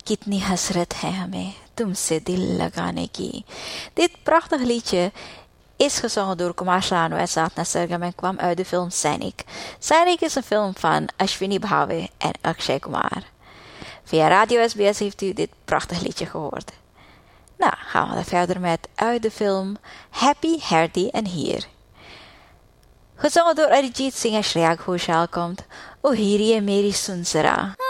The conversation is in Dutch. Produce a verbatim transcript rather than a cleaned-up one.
कितनी हसरत है हमें तुमसे दिल लगाने की. Dit prachtige liedje is gezongen door Kumar Sanu en Sapna Sargam en kwam uit de film Sainik. Sainik is een film van Ashwini Bhave en Akshay Kumar. Via Radio S B S heeft u dit prachtige liedje gehoord. Nou, gaan we dan verder met uit de film Happy, Hearty en Here. Gezongen door Arijit Singh en Shreya Ghoshal komt O Hirie Meri Sunsara.